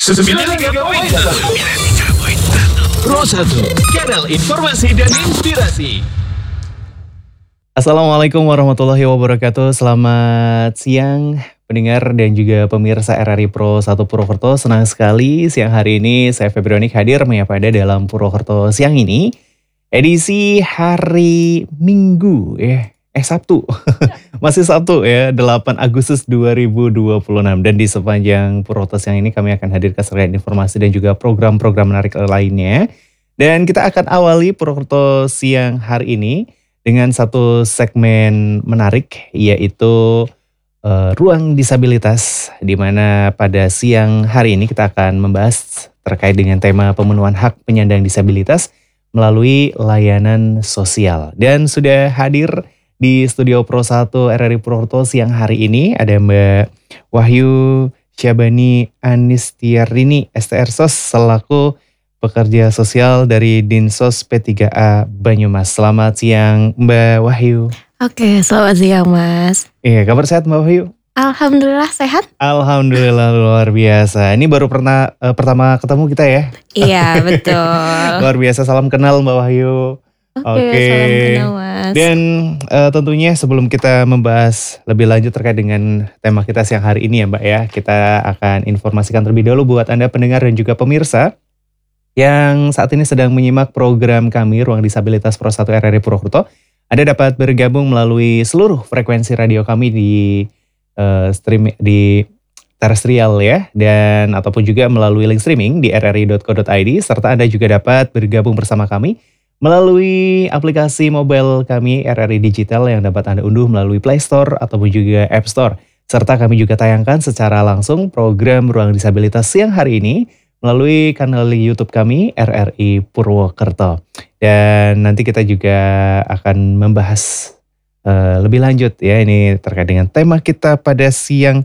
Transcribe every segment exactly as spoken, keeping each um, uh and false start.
sembilan puluh tiga koma satu Pro satu, kanal informasi dan inspirasi. Assalamualaikum warahmatullahi wabarakatuh. Selamat siang pendengar dan juga pemirsa R R I Pro satu Purwokerto. Senang sekali siang hari ini saya Febrionik hadir menyapa Anda dalam Purwokerto siang ini. Edisi hari Minggu ya. Eh Sabtu, masih Sabtu ya, delapan Agustus dua ribu dua puluh enam. Dan di sepanjang Purwokerto siang ini kami akan hadirkan serangkaian informasi dan juga program-program menarik lainnya. Dan kita akan awali Purwokerto siang hari ini dengan satu segmen menarik, yaitu uh, Ruang Disabilitas, di mana pada siang hari ini kita akan membahas terkait dengan tema pemenuhan hak penyandang disabilitas melalui layanan sosial. Dan sudah hadir di studio Pro satu R R I Purwokerto siang hari ini ada Mbak Wahyu Syabani Anistiarini S T R S O S selaku pekerja sosial dari Dinsos P tiga A Banyumas. Selamat siang Mbak Wahyu. Oke, selamat siang Mas. Iya, kabar sehat Mbak Wahyu? Alhamdulillah sehat. Alhamdulillah luar biasa. Ini baru pernah uh, pertama ketemu kita ya? Iya betul. Luar biasa, salam kenal Mbak Wahyu. Oke, Oke. salam kenal Mas. Dan uh, tentunya sebelum kita membahas lebih lanjut terkait dengan tema kita siang hari ini ya Mbak ya, kita akan informasikan terlebih dahulu buat Anda pendengar dan juga pemirsa yang saat ini sedang menyimak program kami Ruang Disabilitas Pro satu R R I Purwokerto. Anda dapat bergabung melalui seluruh frekuensi radio kami di uh, stream di terestrial ya, dan ataupun juga melalui link streaming di r r i dot co dot i d, serta Anda juga dapat bergabung bersama kami melalui aplikasi mobile kami R R I Digital yang dapat Anda unduh melalui Play Store ataupun juga App Store. Serta kami juga tayangkan secara langsung program Ruang Disabilitas siang hari ini melalui kanal YouTube kami R R I Purwokerto. Dan nanti kita juga akan membahas uh, lebih lanjut ya, ini terkait dengan tema kita pada siang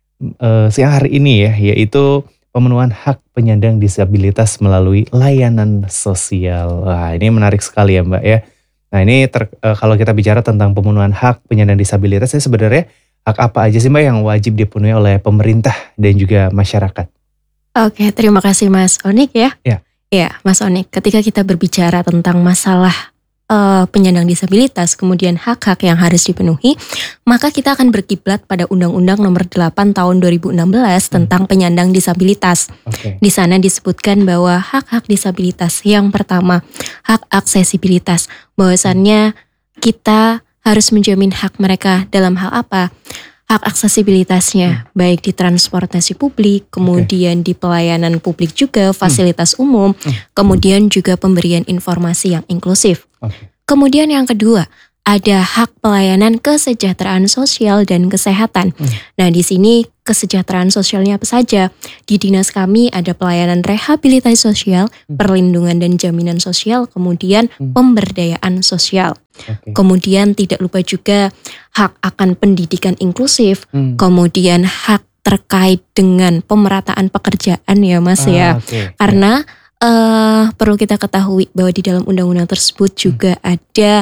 uh, siang hari ini ya, yaitu pemenuhan hak penyandang disabilitas melalui layanan sosial. Wah, ini menarik sekali ya Mbak ya. Nah ini ter, uh, kalau kita bicara tentang pemenuhan hak penyandang disabilitas, ya sebenarnya hak apa aja sih Mbak yang wajib dipenuhi oleh pemerintah dan juga masyarakat? Oke, terima kasih Mas Onik ya. Ya. Ya, Mas Onik, ketika kita berbicara tentang masalah uh, penyandang disabilitas, kemudian hak-hak yang harus dipenuhi, maka kita akan berkiblat pada Undang-Undang Nomor delapan Tahun dua ribu enam belas hmm. tentang penyandang disabilitas. Okay. Di sana disebutkan bahwa hak-hak disabilitas yang pertama, hak aksesibilitas, bahwasannya kita harus menjamin hak mereka dalam hal apa? Hak aksesibilitasnya, hmm. baik di transportasi publik, kemudian okay. di pelayanan publik juga, fasilitas hmm. umum, hmm. kemudian juga pemberian informasi yang inklusif. Okay. Kemudian yang kedua, ada hak pelayanan kesejahteraan sosial dan kesehatan. Hmm. Nah, di sini kesejahteraan sosialnya apa saja? Di dinas kami ada pelayanan rehabilitasi sosial, hmm. perlindungan dan jaminan sosial, kemudian hmm. pemberdayaan sosial. Okay. Kemudian tidak lupa juga hak akan pendidikan inklusif, hmm. kemudian hak terkait dengan pemerataan pekerjaan ya Mas ah, ya. Okay. Karena uh, perlu kita ketahui bahwa di dalam undang-undang tersebut juga hmm. ada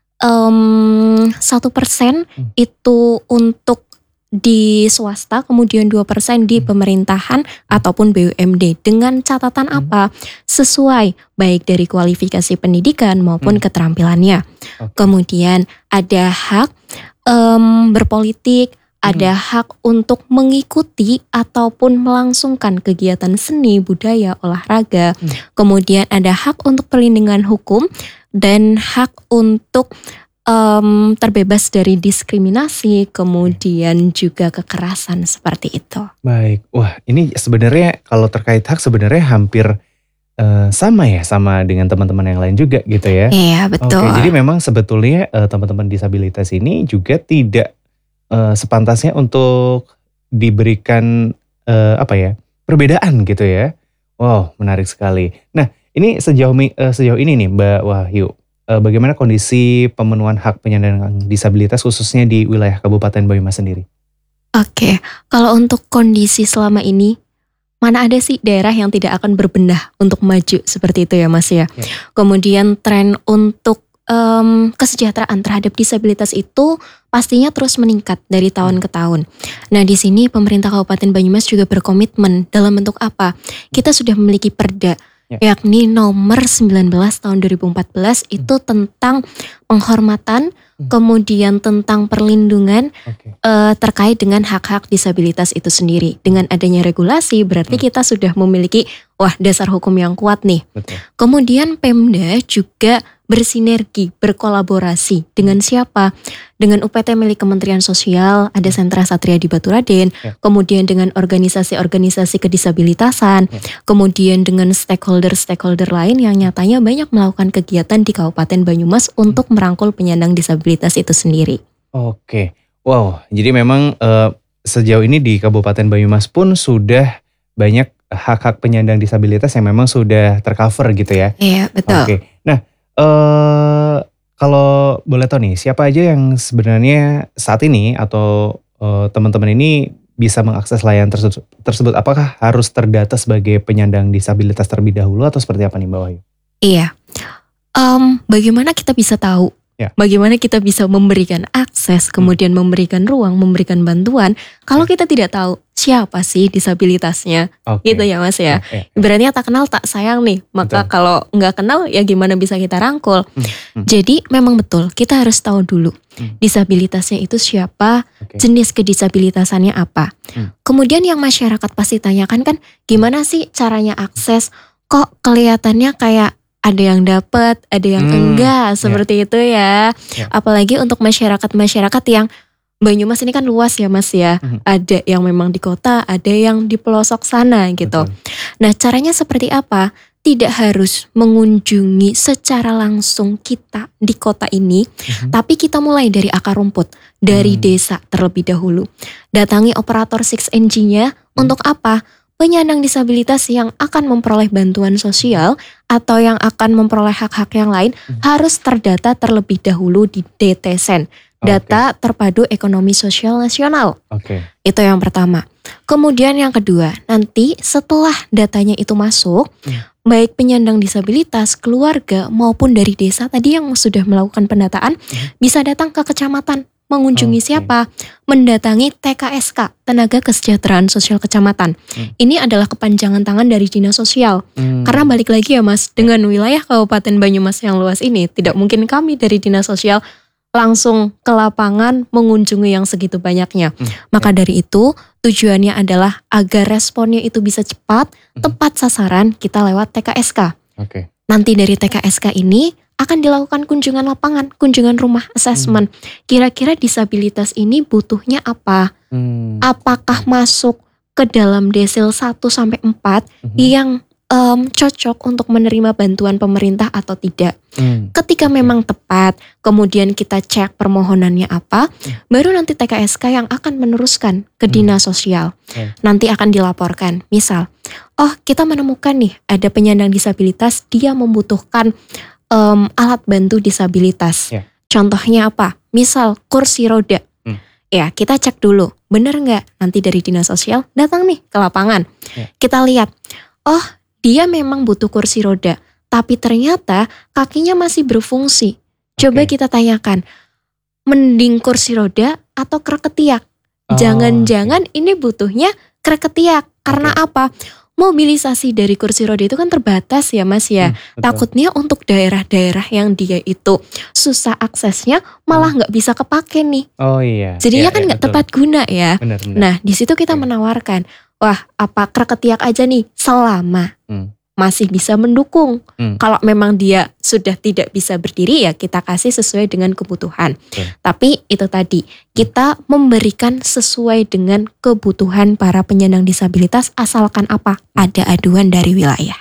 satu persen hmm. itu untuk di swasta, kemudian dua persen di hmm. pemerintahan ataupun B U M D, dengan catatan hmm. apa? Sesuai baik dari kualifikasi pendidikan maupun hmm. keterampilannya. Okay. Kemudian ada hak um, berpolitik, hmm. ada hak untuk mengikuti ataupun melangsungkan kegiatan seni, budaya, olahraga. Hmm. Kemudian ada hak untuk perlindungan hukum dan hak untuk Um, terbebas dari diskriminasi, kemudian juga kekerasan seperti itu. Baik, wah ini sebenarnya kalau terkait hak sebenarnya hampir uh, sama ya, sama dengan teman-teman yang lain juga gitu ya. Iya betul. Oke, jadi memang sebetulnya uh, teman-teman disabilitas ini juga tidak uh, sepantasnya untuk diberikan uh, apa ya, perbedaan gitu ya. Wow, menarik sekali. Nah ini sejauh uh, sejauh ini nih Mbak Wahyu, bagaimana kondisi pemenuhan hak penyandang disabilitas khususnya di wilayah Kabupaten Banyumas sendiri? Oke, kalau untuk kondisi selama ini, mana ada sih daerah yang tidak akan berbenah untuk maju seperti itu ya Mas ya. ya. Kemudian tren untuk em, kesejahteraan terhadap disabilitas itu pastinya terus meningkat dari tahun ke tahun. Nah, di sini pemerintah Kabupaten Banyumas juga berkomitmen dalam bentuk apa? Kita sudah memiliki perda, Ya. yakni nomor sembilan belas tahun dua ribu empat belas itu tentang penghormatan, Hmm. kemudian tentang perlindungan Oke. eh, terkait dengan hak-hak disabilitas itu sendiri. Dengan adanya regulasi berarti Hmm. kita sudah memiliki wah dasar hukum yang kuat nih. Betul. Kemudian Pemda juga bersinergi, berkolaborasi dengan siapa? Dengan U P T milik Kementerian Sosial, ada Sentra Satria di Baturaden, Ya. kemudian dengan organisasi-organisasi kedisabilitasan, Ya. kemudian dengan stakeholder-stakeholder lain yang nyatanya banyak melakukan kegiatan di Kabupaten Banyumas untuk merangkul penyandang disabilitas itu sendiri. Oke, wow. Jadi memang eh, sejauh ini di Kabupaten Banyumas pun sudah banyak hak-hak penyandang disabilitas yang memang sudah tercover gitu ya. Iya, betul. Oke, nah eh kalau boleh tahu nih, siapa aja yang sebenarnya saat ini atau eh, teman-teman ini bisa mengakses layanan tersebut, tersebut? Apakah harus terdata sebagai penyandang disabilitas terlebih dahulu atau seperti apa nih Mbak Wahyu? Iya. Em, bagaimana kita bisa tahu? Ya. Bagaimana kita bisa memberikan akses, kemudian memberikan ruang, memberikan bantuan, kalau kita tidak tahu siapa sih disabilitasnya, Oke. gitu ya Mas ya. Ya, ya, ya. Ibaratnya tak kenal tak sayang nih, maka Betul. kalau nggak kenal ya gimana bisa kita rangkul. Hmm, hmm. Jadi memang betul, kita harus tahu dulu Hmm. disabilitasnya itu siapa, Oke. jenis kedisabilitasannya apa. Hmm. Kemudian yang masyarakat pasti tanyakan kan, gimana sih caranya akses? Kok kelihatannya kayak ada yang dapat, ada yang Hmm, enggak, seperti itu ya. Ya. Apalagi untuk masyarakat-masyarakat yang Banyumas ini kan luas ya Mas ya. Hmm. Ada yang memang di kota, ada yang di pelosok sana gitu. Betul. Nah, caranya seperti apa? Tidak harus mengunjungi secara langsung kita di kota ini, Mhm. tapi kita mulai dari akar rumput, dari Hmm. desa terlebih dahulu. Datangi operator enam N G-nya Hmm. untuk apa? Penyandang disabilitas yang akan memperoleh bantuan sosial atau yang akan memperoleh hak-hak yang lain Hmm. harus terdata terlebih dahulu di D T S E N, Data Terpadu Ekonomi Sosial Nasional. Oke. Itu yang pertama. Kemudian yang kedua, nanti setelah datanya itu masuk, Hmm. baik penyandang disabilitas, keluarga maupun dari desa tadi yang sudah melakukan pendataan, Hmm. bisa datang ke kecamatan. Mengunjungi Oke. siapa? Mendatangi T K S K, Tenaga Kesejahteraan Sosial Kecamatan. Hmm. Ini adalah kepanjangan tangan dari Dinas Sosial. Hmm. Karena balik lagi ya Mas, dengan wilayah Kabupaten Banyumas yang luas ini, tidak mungkin kami dari Dinas Sosial langsung ke lapangan mengunjungi yang segitu banyaknya. Hmm. Maka dari itu, tujuannya adalah agar responnya itu bisa cepat, Hmm. tepat sasaran, kita lewat T K S K. Oke. Nanti dari T K S K ini akan dilakukan kunjungan lapangan, kunjungan rumah assessment. Kira-kira disabilitas ini butuhnya apa? Hmm. Apakah masuk ke dalam desil satu sampai empat Mhm. yang em, cocok untuk menerima bantuan pemerintah atau tidak? Hmm. Ketika memang tepat, kemudian kita cek permohonannya apa, baru nanti T K S K yang akan meneruskan ke Hmm. Dinas Sosial. Oke. Nanti akan dilaporkan, misal, oh kita menemukan nih ada penyandang disabilitas, dia membutuhkan em, alat bantu disabilitas. Ya. Contohnya apa? Misal kursi roda. Hmm. Ya, kita cek dulu, bener nggak? Nanti dari Dinas Sosial datang nih ke lapangan. Ya. Kita lihat, oh dia memang butuh kursi roda, tapi ternyata kakinya masih berfungsi. Coba Oke. kita tanyakan, mending kursi roda atau krek ketiak? Oh, Jangan-jangan ini butuhnya krek ketiak. Karena apa? Mobilisasi dari kursi roda itu kan terbatas ya Mas ya. Hmm, betul. Takutnya untuk daerah-daerah yang dia itu susah aksesnya malah nggak bisa kepake nih. Oh iya. Jadinya Iya, kan iya, nggak betul. tepat guna ya. Benar, benar. Nah di situ kita Oke. menawarkan, wah apa krek ketiak aja nih selama Hmm. masih bisa mendukung. Hmm. Kalau memang dia sudah tidak bisa berdiri ya kita kasih sesuai dengan kebutuhan. Oke. Tapi itu tadi kita memberikan sesuai dengan kebutuhan para penyandang disabilitas asalkan apa? Ada aduan dari wilayah.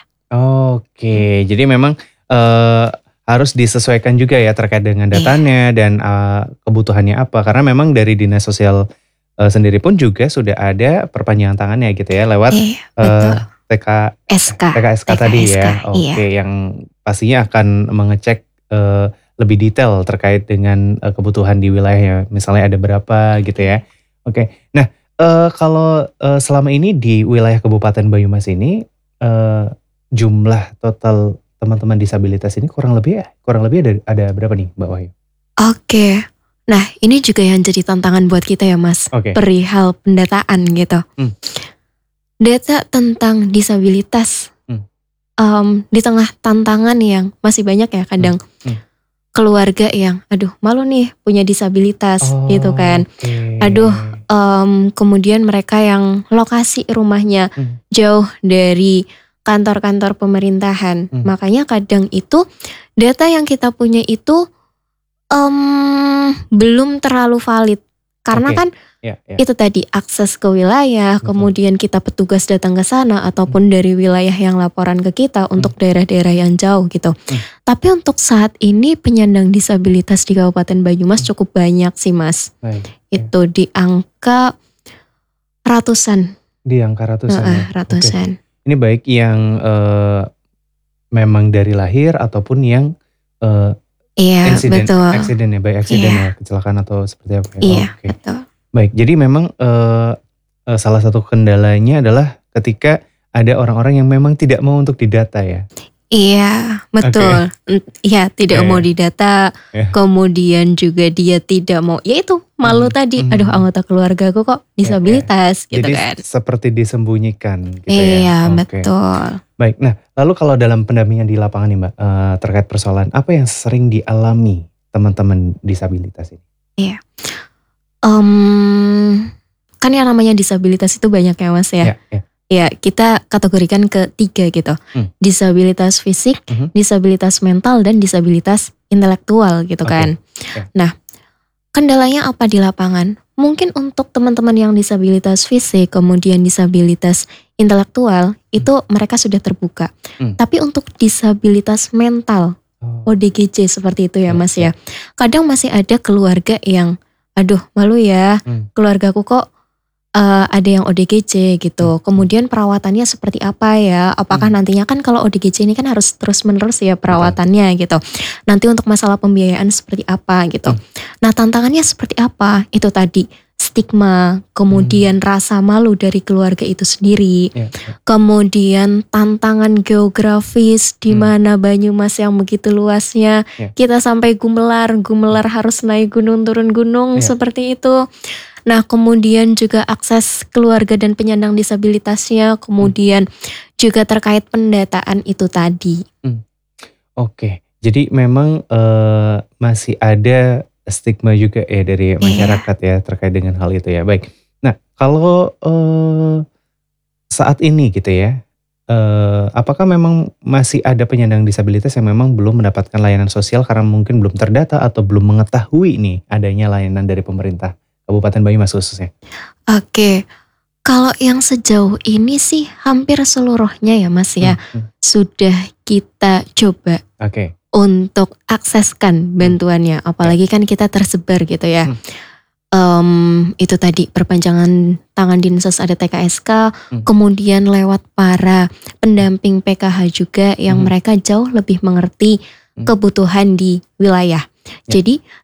Oke, jadi memang eh, harus disesuaikan juga ya terkait dengan datanya dan eh, kebutuhannya apa. Karena memang dari Dinas Sosial eh, sendiri pun juga sudah ada perpanjangan tangannya gitu ya lewat Eh, eh, betul. T K S K. T K S K tadi ya. Oke, iya. yang pastinya akan mengecek eh, lebih detail terkait dengan eh, kebutuhan di wilayahnya. Misalnya ada berapa gitu ya. Oke. Nah, eh, kalau eh, selama ini di wilayah Kabupaten Banyumas ini eh, jumlah total teman-teman disabilitas ini kurang lebih kurang lebih ada, ada berapa nih Mbak Wahyu? Oke. Nah, ini juga yang jadi tantangan buat kita ya, Mas. Oke. Perihal pendataan gitu. Hmm. Data tentang disabilitas. Hmm. Em, di tengah tantangan yang masih banyak ya kadang Hmm. keluarga yang aduh malu nih punya disabilitas Oh, gitu kan. oke. Aduh, em, kemudian mereka yang lokasi rumahnya Hmm. jauh dari kantor-kantor pemerintahan. Hmm. Makanya kadang itu data yang kita punya itu em, belum terlalu valid. Karena Oke. kan Ya, ya. itu tadi akses ke wilayah, Betul. kemudian kita petugas datang ke sana ataupun dari wilayah yang laporan ke kita untuk daerah-daerah yang jauh gitu. Hmm. Tapi untuk saat ini penyandang disabilitas di Kabupaten Banyumas cukup banyak sih Mas. Baik. Itu di angka ratusan, Di angka ratusan. Heeh, ya. Oke. ratusan. Ini baik yang eh, memang dari lahir ataupun yang eh, Iya, insiden, betul. accident ya, baik accident Iya. ya, kecelakaan atau seperti apa ya. Iya, Oh, oke. betul. Baik, jadi memang eh, eh, salah satu kendalanya adalah ketika ada orang-orang yang memang tidak mau untuk didata ya. Iya, betul. Mm, Iya, tidak Iya, mau iya. didata. Iya. Kemudian juga dia tidak mau, ya itu malu Hmm, tadi. hmm, Aduh, hmm. anggota keluargaku kok disabilitas gitu Jadi kan. seperti disembunyikan gitu ya. Iya, Oke. betul. Baik, nah lalu kalau dalam pendampingan di lapangan nih Mbak, eh, terkait persoalan apa yang sering dialami teman-teman disabilitas ini? Iya. Em, kan yang namanya disabilitas itu banyak ya Mas ya. Ya, ya. Ya, kita kategorikan ke tiga gitu. Hmm. Disabilitas fisik, Mhm. disabilitas mental, dan disabilitas intelektual gitu Oke, kan. oke. Nah, kendalanya apa di lapangan? Mungkin untuk teman-teman yang disabilitas fisik, kemudian disabilitas intelektual, itu mereka sudah terbuka. Hmm. Tapi untuk disabilitas mental, Oh, O D G J seperti itu ya Ya, Mas ya. ya. Kadang masih ada keluarga yang, aduh malu ya, Hmm. keluargaku kok eh, ada yang O D G J gitu. Kemudian perawatannya seperti apa ya? Apakah Hmm. nantinya kan kalau O D G J ini kan harus terus menerus ya perawatannya gitu. Nanti untuk masalah pembiayaan seperti apa gitu. Hmm. Nah tantangannya seperti apa? Itu tadi stigma, kemudian rasa malu dari keluarga itu sendiri. Ya, ya. Kemudian tantangan geografis di Hmm. mana Banyumas yang begitu luasnya, Ya. kita sampai Gumelar, Gumelar harus naik gunung turun gunung Ya. seperti itu. Nah, kemudian juga akses keluarga dan penyandang disabilitasnya, kemudian juga terkait pendataan itu tadi. Oke, jadi memang eh, masih ada stigma juga ya dari masyarakat ya terkait dengan hal itu ya. Baik. Nah, kalau eh, saat ini gitu ya, eh, apakah memang masih ada penyandang disabilitas yang memang belum mendapatkan layanan sosial karena mungkin belum terdata atau belum mengetahui nih adanya layanan dari pemerintah Kabupaten Banyumas khususnya? Oke, kalau yang sejauh ini sih hampir seluruhnya ya Mas ya, Hmm, hmm. sudah kita coba Oke. untuk akseskan bantuannya. Apalagi kan kita tersebar gitu ya. Hmm. Em, itu tadi perpanjangan tangan dinsos ada T K S K, Hmm. kemudian lewat para pendamping P K H juga yang Hmm. mereka jauh lebih mengerti Hmm. kebutuhan di wilayah. Ya. Jadi